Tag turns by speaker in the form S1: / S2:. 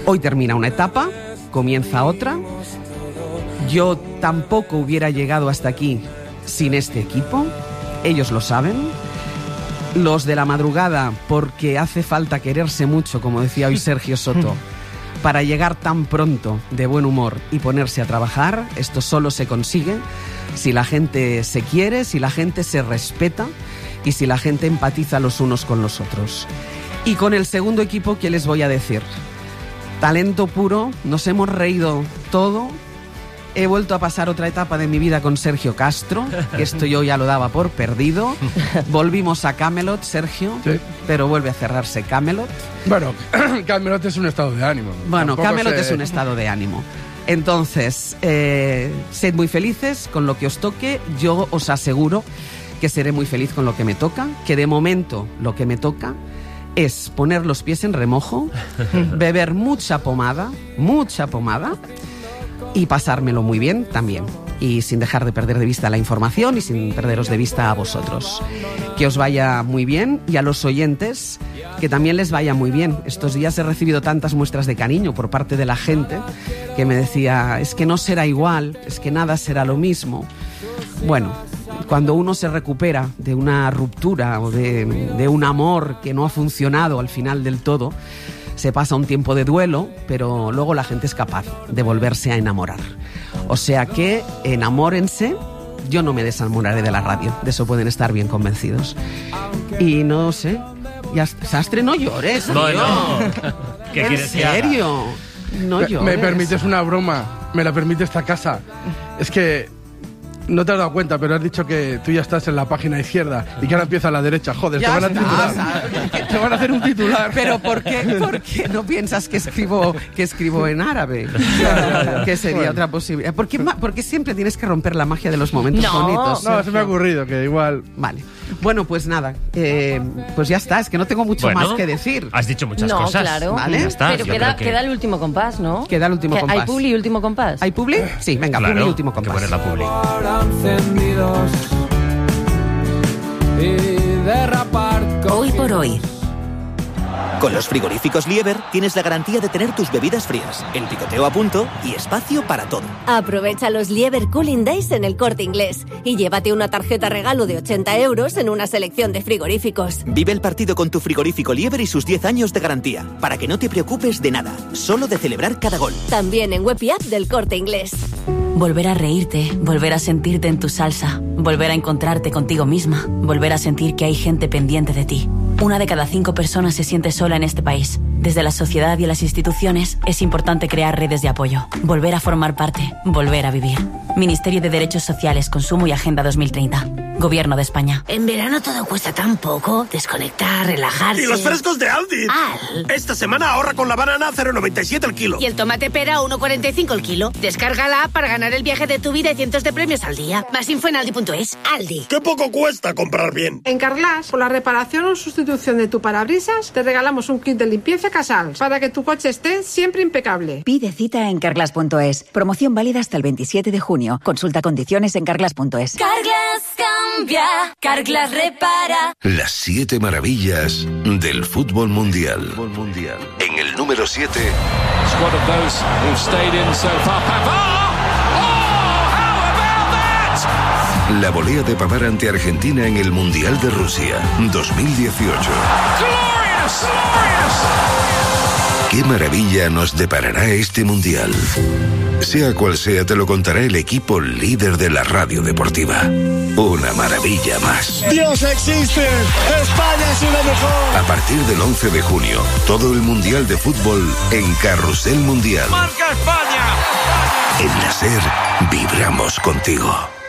S1: Hoy termina una etapa, comienza otra. Yo tampoco hubiera llegado hasta aquí sin este equipo. Ellos lo saben. Los de la madrugada, porque hace falta quererse mucho, como decía hoy Sergio Soto, para llegar tan pronto de buen humor y ponerse a trabajar. Esto solo se consigue si la gente se quiere, si la gente se respeta y si la gente empatiza los unos con los otros. Y con el segundo equipo, ¿qué les voy a decir? Talento puro, nos hemos reído todo. He vuelto a pasar otra etapa de mi vida con Sergio Castro, que esto yo ya lo daba por perdido. Volvimos a Camelot, Sergio, sí. Pero vuelve a cerrarse Camelot.
S2: Bueno, Camelot es un estado de ánimo.
S1: Bueno, Camelot es un estado de ánimo. Entonces, sed muy felices con lo que os toque. Yo os aseguro que seré muy feliz con lo que me toca, que de momento lo que me toca es poner los pies en remojo, beber mucha pomada, y pasármelo muy bien también. Y sin dejar de perder de vista la información y sin perderos de vista a vosotros. Que os vaya muy bien y a los oyentes que también les vaya muy bien. Estos días he recibido tantas muestras de cariño por parte de la gente que me decía, es que no será igual, es que nada será lo mismo. Bueno, cuando uno se recupera de una ruptura o de un amor que no ha funcionado al final del todo, se pasa un tiempo de duelo, pero luego la gente es capaz de volverse a enamorar. O sea que enamórense. Yo no me desenamoraré de la radio, de eso pueden estar bien convencidos. Y no sé, ya, Sastre, no llores.
S3: No. ¿Qué quieres que haga?
S1: ¿En serio? No llores.
S2: ¿Me permites una broma? ¿Me la permite esta casa? Es que no te has dado cuenta, pero has dicho que tú ya estás en la página izquierda y que ahora empieza a la derecha. Joder,
S1: ya
S2: te van a titular. Te van a hacer un titular.
S1: ¿Pero por qué no piensas que escribo en árabe? Que sería otra posibilidad. ¿Por qué siempre tienes que romper la magia de los momentos bonitos?
S2: No, se me ha ocurrido que igual...
S1: Vale. Bueno, pues nada. Pues ya está. Es que no tengo mucho más que decir.
S3: Has dicho muchas cosas.
S4: Claro.
S1: ¿Vale?
S3: Ya está.
S4: Pero queda el último compás, ¿no?
S1: Queda el último compás.
S4: ¿Hay publi y último compás?
S1: ¿Hay publi? Sí, venga,
S3: claro,
S1: publi y último compás.
S3: Que poner la publi.
S5: Hoy por hoy. Con los frigoríficos Lieber tienes la garantía de tener tus bebidas frías, el picoteo a punto y espacio para todo.
S6: Aprovecha los Lieber Cooling Days en El Corte Inglés y llévate una tarjeta regalo de 80 euros en una selección de frigoríficos.
S5: Vive el partido con tu frigorífico Lieber y sus 10 años de garantía, para que no te preocupes de nada, solo de celebrar cada gol.
S6: También en web y app del Corte Inglés.
S7: Volver a reírte, volver a sentirte en tu salsa, volver a encontrarte contigo misma, volver a sentir que hay gente pendiente de ti. 1 de cada 5 personas se siente sola en este país. Desde la sociedad y las instituciones es importante crear redes de apoyo, volver a formar parte, volver a vivir. Ministerio de Derechos Sociales, Consumo y Agenda 2030. Gobierno de España.
S8: En verano todo cuesta tan poco. Desconectar, relajarse.
S9: ¡Y los frescos de Aldi! Esta semana ahorra con la banana 0,97 el kilo.
S8: Y el tomate pera 1,45 el kilo. Descarga la app para ganar el viaje de tu vida y cientos de premios al día. Más info en aldi.es. Aldi.
S9: ¡Qué poco cuesta comprar bien!
S10: En Carglass, por la reparación o sustitución de tu parabrisas, te regalamos un kit de limpieza Casals para que tu coche esté siempre impecable.
S11: Pide cita en Carglass.es. Promoción válida hasta el 27 de junio. Consulta condiciones en Carglass.es.
S12: Carglass cambia, Carglass repara.
S13: Las 7 maravillas del fútbol mundial. En el número 7.
S14: Squad of those who've stayed in so far. Pavard! Oh, how about that?
S13: La volea de Pavard ante Argentina en el Mundial de Rusia 2018.
S14: Glorious!
S13: ¿Qué maravilla nos deparará este Mundial? Sea cual sea, te lo contará el equipo líder de la radio deportiva. Una maravilla más.
S9: ¡Dios existe! ¡España es una mejor!
S13: A partir del 11 de junio, todo el Mundial de Fútbol en Carrusel Mundial.
S14: ¡Marca España!
S13: En la SER, vibramos contigo.